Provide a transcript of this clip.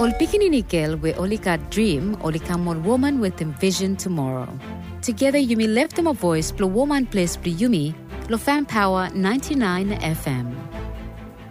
Ol pikininikil we olika dream olika more woman with envision tomorrow. Together Yumi left them a voice plo woman place plo Yumi lo fan power 99 FM.